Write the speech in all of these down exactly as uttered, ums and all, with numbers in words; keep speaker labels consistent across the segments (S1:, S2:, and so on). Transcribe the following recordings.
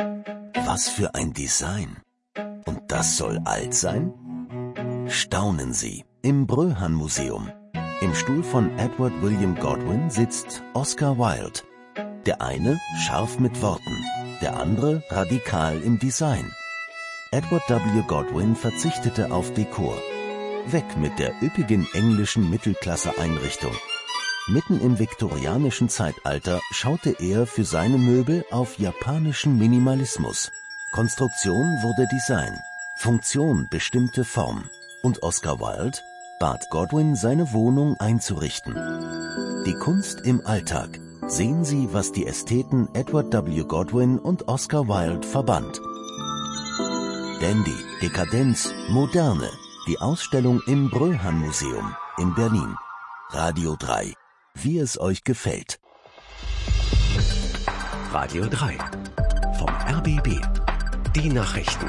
S1: Was für ein Design! Und das soll alt sein? Staunen Sie im Bröhan-Museum. Im Stuhl von Edward William Godwin sitzt Oscar Wilde. Der eine scharf mit Worten, der andere radikal im Design. Edward W. Godwin verzichtete auf Dekor. Weg mit der üppigen englischen Mittelklasse-Einrichtung. Mitten im viktorianischen Zeitalter schaute er für seine Möbel auf japanischen Minimalismus. Konstruktion wurde Design, Funktion bestimmte Form. Und Oscar Wilde bat Godwin, seine Wohnung einzurichten. Die Kunst im Alltag. Sehen Sie, was die Ästheten Edward W. Godwin und Oscar Wilde verband. Dandy, Dekadenz, Moderne. Die Ausstellung im Bröhan-Museum in Berlin. Radio drei. Wie es euch gefällt.
S2: Radio drei. Vom R B B. Die Nachrichten.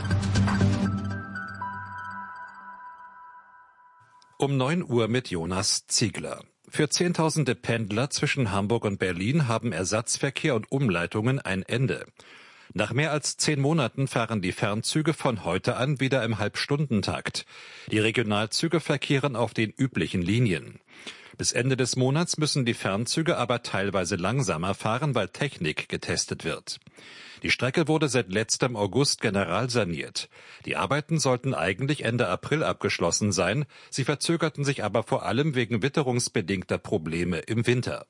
S3: Um neun Uhr mit Jonas Ziegler. Für Zehntausende Pendler zwischen Hamburg und Berlin haben Ersatzverkehr und Umleitungen ein Ende. Nach mehr als zehn Monaten fahren die Fernzüge von heute an wieder im Halbstundentakt. Die Regionalzüge verkehren auf den üblichen Linien. Bis Ende des Monats müssen die Fernzüge aber teilweise langsamer fahren, weil Technik getestet wird. Die Strecke wurde seit letztem August generalsaniert. Die Arbeiten sollten eigentlich Ende April abgeschlossen sein, sie verzögerten sich aber vor allem wegen witterungsbedingter Probleme im Winter.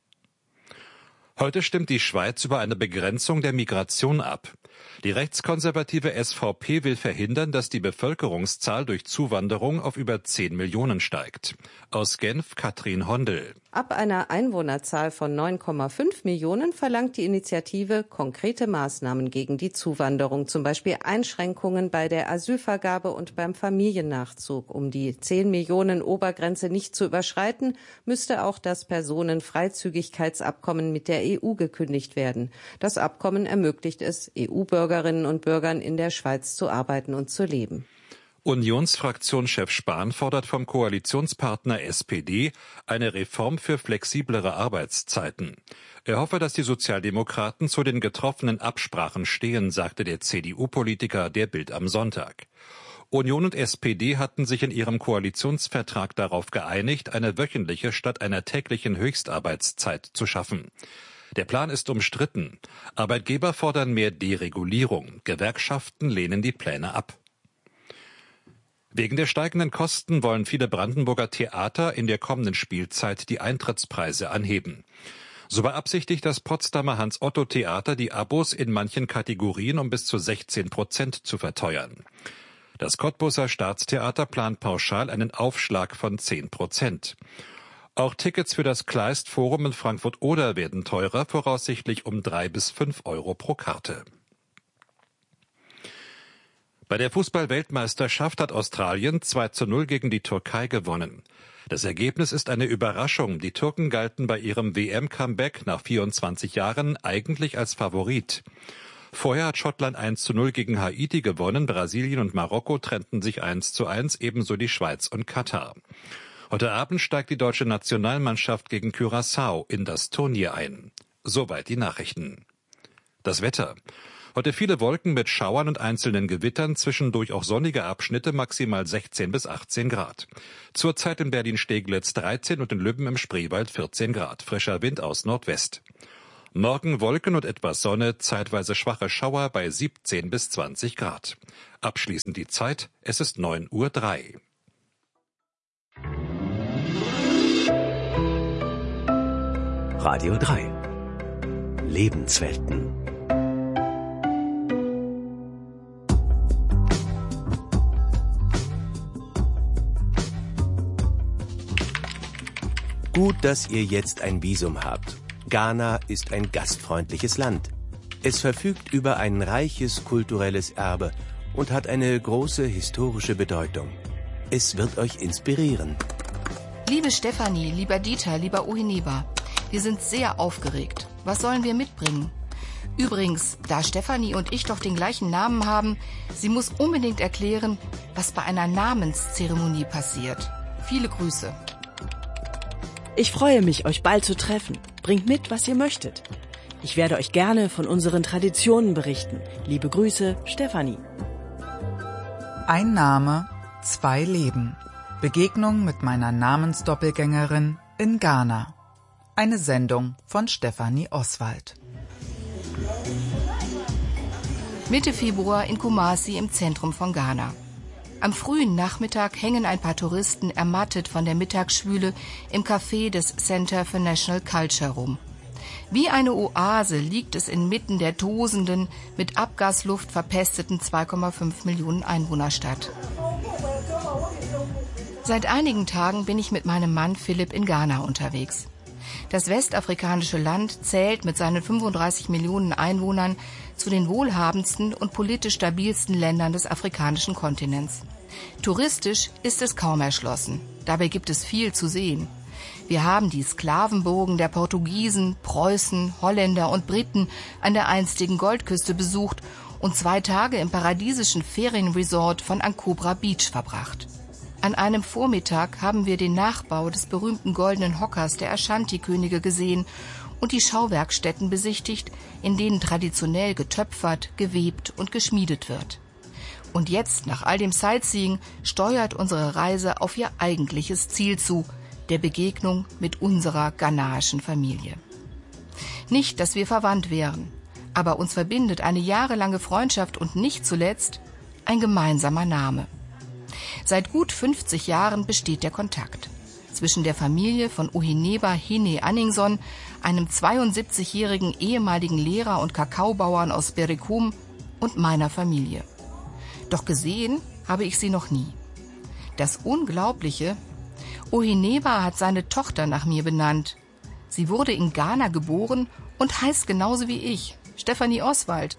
S3: Heute stimmt die Schweiz über eine Begrenzung der Migration ab. Die rechtskonservative S V P will verhindern, dass die Bevölkerungszahl durch Zuwanderung auf über zehn Millionen steigt. Aus Genf Katrin Hondel.
S4: Ab einer Einwohnerzahl von neun Komma fünf Millionen verlangt die Initiative konkrete Maßnahmen gegen die Zuwanderung, zum Beispiel Einschränkungen bei der Asylvergabe und beim Familiennachzug. Um die zehn Millionen Obergrenze nicht zu überschreiten, müsste auch das Personenfreizügigkeitsabkommen mit der E U gekündigt werden. Das Abkommen ermöglicht es, E U-Bürgerinnen und Bürgern in der Schweiz zu arbeiten und zu leben.
S3: Unionsfraktionschef Spahn fordert vom Koalitionspartner S P D eine Reform für flexiblere Arbeitszeiten. Er hoffe, dass die Sozialdemokraten zu den getroffenen Absprachen stehen, sagte der C D U-Politiker der Bild am Sonntag. Union und S P D hatten sich in ihrem Koalitionsvertrag darauf geeinigt, eine wöchentliche statt einer täglichen Höchstarbeitszeit zu schaffen. Der Plan ist umstritten. Arbeitgeber fordern mehr Deregulierung. Gewerkschaften lehnen die Pläne ab. Wegen der steigenden Kosten wollen viele Brandenburger Theater in der kommenden Spielzeit die Eintrittspreise anheben. So beabsichtigt das Potsdamer Hans-Otto-Theater, die Abos in manchen Kategorien um bis zu sechzehn Prozent zu verteuern. Das Cottbuser Staatstheater plant pauschal einen Aufschlag von zehn Prozent. Auch Tickets für das Kleist Forum in Frankfurt-Oder werden teurer, voraussichtlich um drei bis fünf Euro pro Karte. Bei der Fußball-Weltmeisterschaft hat Australien zwei zu null gegen die Türkei gewonnen. Das Ergebnis ist eine Überraschung. Die Türken galten bei ihrem W M-Comeback nach vierundzwanzig Jahren eigentlich als Favorit. Vorher hat Schottland eins zu null gegen Haiti gewonnen, Brasilien und Marokko trennten sich eins zu eins, ebenso die Schweiz und Katar. Heute Abend steigt die deutsche Nationalmannschaft gegen Curaçao in das Turnier ein. Soweit die Nachrichten. Das Wetter. Heute viele Wolken mit Schauern und einzelnen Gewittern, zwischendurch auch sonnige Abschnitte, maximal sechzehn bis achtzehn Grad. Zurzeit in Berlin-Steglitz dreizehn und in Lübben im Spreewald vierzehn Grad. Frischer Wind aus Nordwest. Morgen Wolken und etwas Sonne, zeitweise schwache Schauer bei siebzehn bis zwanzig Grad. Abschließend die Zeit, es ist neun Uhr drei.
S2: Radio drei. Lebenswelten. Gut, dass ihr jetzt ein Visum habt. Ghana ist ein gastfreundliches Land. Es verfügt über ein reiches kulturelles Erbe und hat eine große historische Bedeutung. Es wird euch inspirieren.
S5: Liebe Stefanie, lieber Dieter, lieber Ohineba, wir sind sehr aufgeregt. Was sollen wir mitbringen? Übrigens, da Stefanie und ich doch den gleichen Namen haben, sie muss unbedingt erklären, was bei einer Namenszeremonie passiert. Viele Grüße.
S6: Ich freue mich, euch bald zu treffen. Bringt mit, was ihr möchtet. Ich werde euch gerne von unseren Traditionen berichten. Liebe Grüße, Stefanie.
S7: Ein Name, zwei Leben. Begegnung mit meiner Namensdoppelgängerin in Ghana. Eine Sendung von Stefanie Oswald.
S5: Mitte Februar in Kumasi im Zentrum von Ghana. Am frühen Nachmittag hängen ein paar Touristen ermattet von der Mittagsschwüle im Café des Center for National Culture rum. Wie eine Oase liegt es inmitten der tosenden, mit Abgasluft verpesteten zwei Komma fünf Millionen Einwohnerstadt. Seit einigen Tagen bin ich mit meinem Mann Philipp in Ghana unterwegs. Das westafrikanische Land zählt mit seinen fünfunddreißig Millionen Einwohnern zu den wohlhabendsten und politisch stabilsten Ländern des afrikanischen Kontinents. Touristisch ist es kaum erschlossen. Dabei gibt es viel zu sehen. Wir haben die Sklavenburgen der Portugiesen, Preußen, Holländer und Briten an der einstigen Goldküste besucht und zwei Tage im paradiesischen Ferienresort von Ankobra Beach verbracht. An einem Vormittag haben wir den Nachbau des berühmten goldenen Hockers der Ashanti-Könige gesehen und die Schauwerkstätten besichtigt, in denen traditionell getöpfert, gewebt und geschmiedet wird. Und jetzt, nach all dem Sightseeing, steuert unsere Reise auf ihr eigentliches Ziel zu, der Begegnung mit unserer ghanaischen Familie. Nicht, dass wir verwandt wären, aber uns verbindet eine jahrelange Freundschaft und nicht zuletzt ein gemeinsamer Name. Seit gut fünfzig Jahren besteht der Kontakt zwischen der Familie von Uhineba Hine Anningson, einem zweiundsiebzigjährigen ehemaligen Lehrer und Kakaobauern aus Berekum, und meiner Familie. Doch gesehen habe ich sie noch nie. Das Unglaubliche: Uhineba hat seine Tochter nach mir benannt. Sie wurde in Ghana geboren und heißt genauso wie ich, Stefanie Oswald.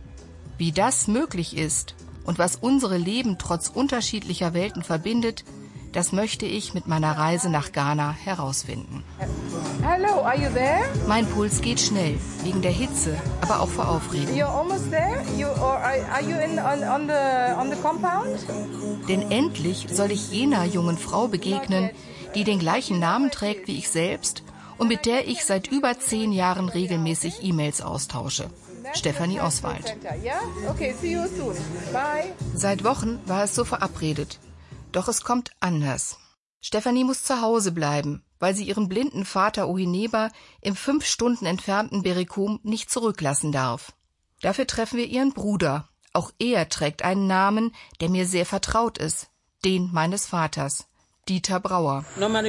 S5: Wie das möglich ist und was unsere Leben trotz unterschiedlicher Welten verbindet, das möchte ich mit meiner Reise nach Ghana herausfinden.
S8: Hello, are you there?
S5: Mein Puls geht schnell, wegen der Hitze, aber auch vor Aufregung.
S8: You're almost there? You, or are you in, on, on, the, on the compound?
S5: Denn endlich soll ich jener jungen Frau begegnen, die den gleichen Namen trägt wie ich selbst und mit der ich seit über zehn Jahren regelmäßig E-Mails austausche. Stefanie Oswald.
S8: Okay, see you soon. Bye.
S5: Seit Wochen war es so verabredet. Doch es kommt anders. Stefanie muss zu Hause bleiben, weil sie ihren blinden Vater Uhineba im fünf Stunden entfernten Berekum nicht zurücklassen darf. Dafür treffen wir ihren Bruder. Auch er trägt einen Namen, der mir sehr vertraut ist, den meines Vaters, Dieter Brauer.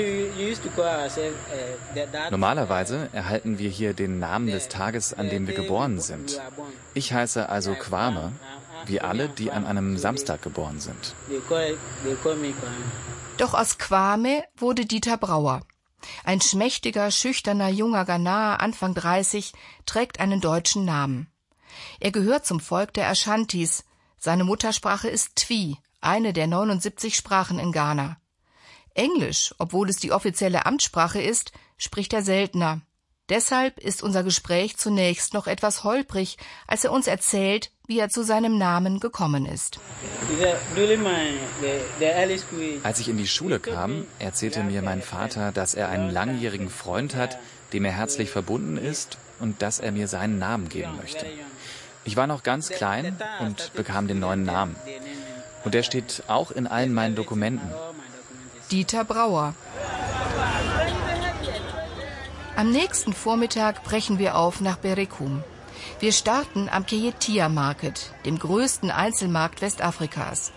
S9: Normalerweise erhalten wir hier den Namen des Tages, an dem wir geboren sind. Ich heiße also Kwame, wie alle, die an einem Samstag geboren sind.
S5: Doch aus Kwame wurde Dieter Brauer. Ein schmächtiger, schüchterner junger Ghanaer, Anfang dreißig, trägt einen deutschen Namen. Er gehört zum Volk der Aschantis. Seine Muttersprache ist Twi, eine der neunundsiebzig Sprachen in Ghana. Englisch, obwohl es die offizielle Amtssprache ist, spricht er seltener. Deshalb ist unser Gespräch zunächst noch etwas holprig, als er uns erzählt, wie er zu seinem Namen gekommen ist.
S9: Als ich in die Schule kam, erzählte mir mein Vater, dass er einen langjährigen Freund hat, dem er herzlich verbunden ist und dass er mir seinen Namen geben möchte. Ich war noch ganz klein und bekam den neuen Namen. Und der steht auch in allen meinen Dokumenten.
S5: Dieter Brauer. Am nächsten Vormittag brechen wir auf nach Berekum. Wir starten am Keyetia Market, dem größten Einzelmarkt Westafrikas.